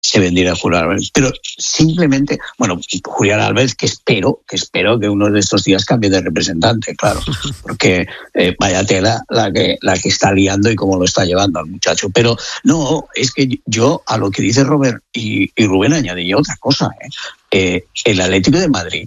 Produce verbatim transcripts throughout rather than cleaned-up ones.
se vendiera a Julián Álvarez. Pero simplemente, bueno, Julián Álvarez, que espero, que espero que uno de estos días cambie de representante, claro, porque eh, vaya tela la que, la que está liando y cómo lo está llevando al muchacho. Pero no, es que yo a lo que dice Robert y, y Rubén añadiría otra cosa. ¿eh? Eh, el Atlético de Madrid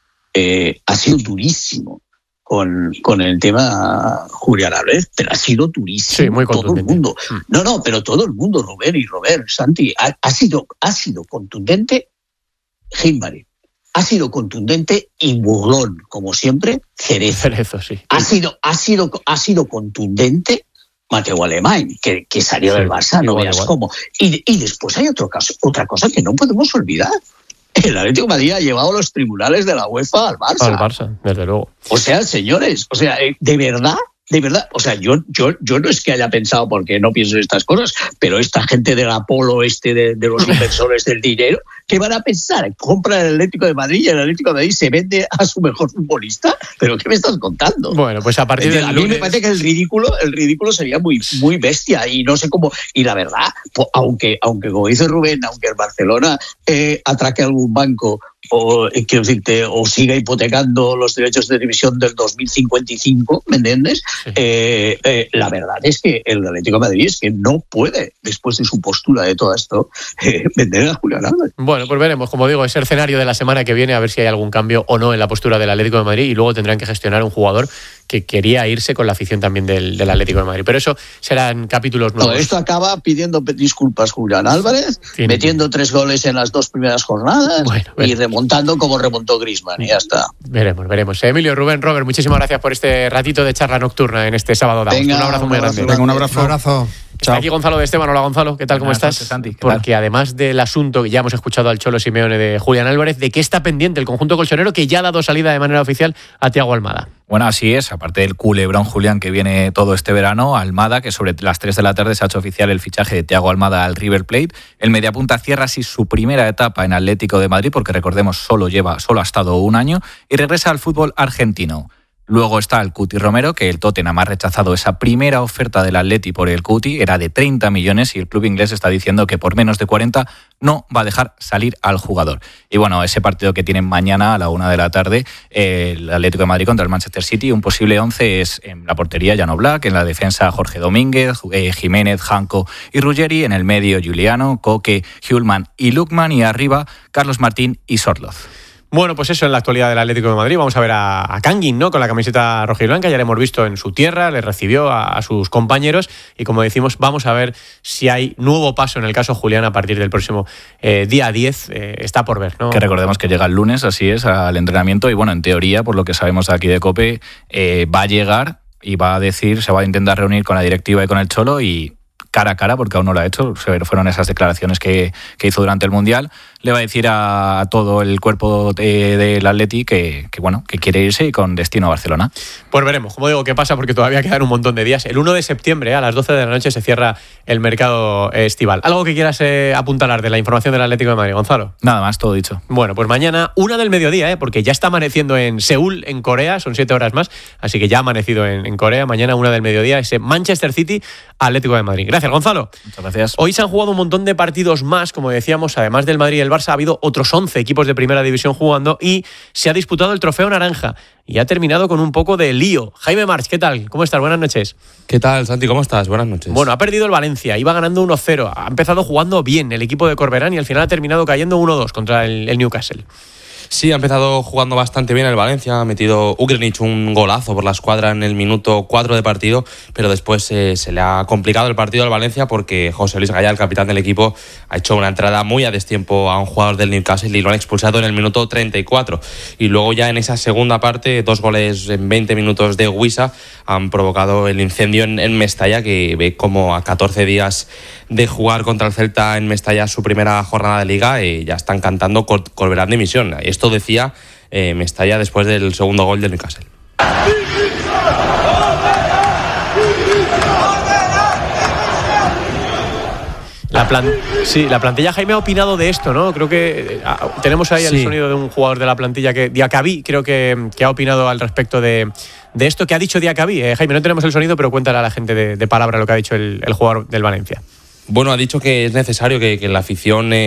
eh, ha sido durísimo con, con el tema Julián Álvarez, pero ha sido durísimo. Sí, muy todo el mundo. No, no, pero todo el mundo, Rubén y Robert, Santi, ha, ha, sido, ha sido contundente Gimari. Ha sido contundente y burlón, como siempre, Cerezo. Cerezo, sí. Ha sido, ha sido, ha sido contundente Mateu Alemany, que, que salió sí, del Barça, no veas igual. Cómo. Y, y después hay otro caso, otra cosa que no podemos olvidar. El Atlético de Madrid ha llevado a los tribunales de la UEFA al Barça. Al Barça, desde luego. O sea, señores, o sea, de verdad, de verdad, o sea, yo, yo, yo no es que haya pensado, porque no pienso en estas cosas, pero esta gente del Apolo, este de, de los inversores del dinero, ¿qué van a pensar? ¿Compran el Atlético de Madrid y el Atlético de Madrid se vende a su mejor futbolista? ¿Pero qué me estás contando? Bueno, pues a partir del A lunes... mí me parece que el ridículo, el ridículo sería muy, muy bestia y no sé cómo... Y la verdad, aunque, aunque como dice Rubén, aunque el Barcelona eh, atraque a algún banco o, eh, quiero decirte, o siga hipotecando los derechos de división del dos mil cincuenta y cinco, ¿me entiendes? Sí. Eh, eh, la verdad es que el Atlético de Madrid es que no puede, después de su postura de todo esto, eh, vender a Julián Álvarez. Bueno, pues veremos, como digo, ese escenario de la semana que viene, a ver si hay algún cambio o no en la postura del Atlético de Madrid, y luego tendrán que gestionar un jugador que quería irse con la afición también del, del Atlético de Madrid. Pero eso serán capítulos nuevos. No, esto acaba pidiendo disculpas Julián Álvarez, Tiene... metiendo tres goles en las dos primeras jornadas bueno, y remontando como remontó Griezmann, y ya está. Veremos, veremos. Emilio, Rubén, Robert, muchísimas gracias por este ratito de charla nocturna en este sábado. Venga, un abrazo un muy abrazo grande. Venga, un abrazo. Un abrazo. Está aquí Gonzalo de Esteban. Hola, Gonzalo. ¿Qué tal? ¿Cómo Buenas estás? noches, Santi. ¿Qué Porque tal? además del asunto que ya hemos escuchado al Cholo Simeone de Julián Álvarez, ¿de qué está pendiente el conjunto colchonero que ya ha dado salida de manera oficial a Thiago Almada? Bueno, así es, aparte del culebrón Julián que viene todo este verano, Almada, que sobre las tres de la tarde se ha hecho oficial el fichaje de Thiago Almada al River Plate. El mediapunta cierra así su primera etapa en Atlético de Madrid, porque recordemos, solo lleva, solo ha estado un año, y regresa al fútbol argentino. Luego está el Cuti Romero, que el Tottenham ha rechazado esa primera oferta del Atleti por el Cuti, era de treinta millones, y el club inglés está diciendo que por menos de cuarenta no va a dejar salir al jugador. Y bueno, ese partido que tienen mañana a la una de la tarde, el Atlético de Madrid contra el Manchester City, un posible once es en la portería Jan Oblak, en la defensa Jorge Domínguez, eh, Jiménez, Janko y Ruggeri, en el medio Giuliano, Koke, Hjulman y Lukman, y arriba Carlos Martín y Sorloz. Bueno, pues eso en la actualidad del Atlético de Madrid. Vamos a ver a, a Kangin, ¿no? Con la camiseta rojiblanca. Ya le hemos visto en su tierra, le recibió a, a sus compañeros. Y como decimos, vamos a ver si hay nuevo paso en el caso Julián a partir del próximo eh, día diez. Eh, está por ver, ¿no? Que recordemos que llega el lunes, así es, al entrenamiento. Y bueno, en teoría, por lo que sabemos de aquí de COPE, eh, va a llegar y va a decir, se va a intentar reunir con la directiva y con el Cholo y... cara a cara, porque aún no lo ha hecho, fueron esas declaraciones que, que hizo durante el Mundial, le va a decir a, a todo el cuerpo de, del Atleti que, que, bueno, que quiere irse y con destino a Barcelona. Pues veremos, como digo, qué pasa, porque todavía quedan un montón de días. El uno de septiembre, a las doce de la noche, se cierra el mercado estival. ¿Algo que quieras eh, apuntalar de la información del Atlético de Madrid, Gonzalo? Nada más, todo dicho. Bueno, pues mañana, una del mediodía, ¿eh? Porque ya está amaneciendo en Seúl, en Corea, son siete horas más, así que ya ha amanecido en, en Corea. Mañana, una del mediodía, ese Manchester City, Atlético de Madrid. Gracias, Gonzalo. Muchas gracias. Hoy se han jugado un montón de partidos más, como decíamos, además del Madrid y el Barça, ha habido otros once equipos de primera división jugando y se ha disputado el Trofeo Naranja y ha terminado con un poco de lío. Jaime March, ¿qué tal? ¿Cómo estás? Buenas noches. ¿Qué tal, Santi? ¿Cómo estás? Buenas noches. Bueno, ha perdido el Valencia, iba ganando uno cero, ha empezado jugando bien el equipo de Corberán y al final ha terminado cayendo uno dos contra el, el Newcastle. Sí, ha empezado jugando bastante bien el Valencia, ha metido Ugrinic un golazo por la escuadra en el minuto cuatro de partido, pero después eh, se le ha complicado el partido al Valencia porque José Luis Gaya, el capitán del equipo, ha hecho una entrada muy a destiempo a un jugador del Newcastle y lo han expulsado en el minuto treinta y cuatro. Y luego ya en esa segunda parte, dos goles en veinte minutos de Huisa han provocado el incendio en, en Mestalla, que ve como a catorce días de jugar contra el Celta en Mestalla su primera jornada de Liga, eh, ya están cantando Cor- Corberán de dimisión. Esto decía eh, Mestalla después del segundo gol del Newcastle. La, plan- sí, la plantilla, Jaime, ha opinado de esto, ¿no? Creo que eh, tenemos ahí sí. el sonido de un jugador de la plantilla, que Diacabí, creo que, que ha opinado al respecto de, de esto. ¿Qué ha dicho Diacabí? Eh, Jaime, no tenemos el sonido, pero cuéntale a la gente de, de palabra lo que ha dicho el, el jugador del Valencia. Bueno, ha dicho que es necesario que, que la afición